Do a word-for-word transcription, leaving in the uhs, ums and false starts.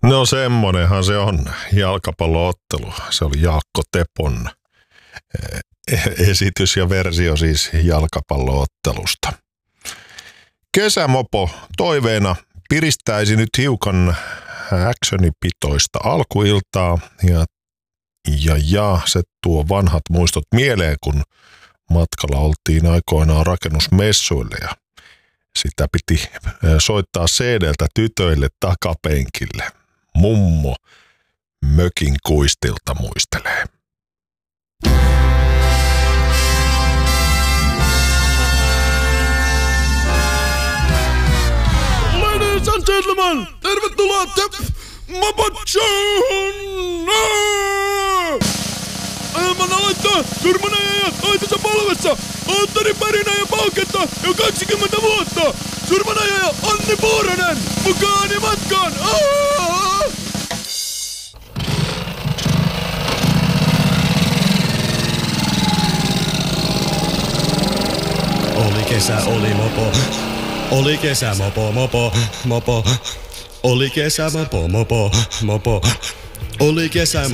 No semmonenhan se on jalkapalloottelu. Se oli Jaakko Tepon esitys ja versio siis jalkapalloottelusta. Kesämopo toiveena piristäisi nyt hiukan actionipitoista alkuiltaa ja, ja, ja se tuo vanhat muistot mieleen, kun matkalla oltiin aikoinaan rakennusmessuille ja sitä piti soittaa C D:ltä tytöille takapenkille. Mummo mökin kuistilta muistelee. Ladies and gentlemen, tervetuloa Tep Mapachon! Ilman aloittaa surmanajajat toisessa polvessa. Antteri Pärinä ja Pauketta jo kaksikymmentä vuotta. Surmanajaja Anni Puuranen mukaani matkaan. Aaaa! Oli kesä, oli mopo. Oli kesä, mopo, mopo, mopo. Oli kesä, mopo, mopo, mopo. Oli kesä,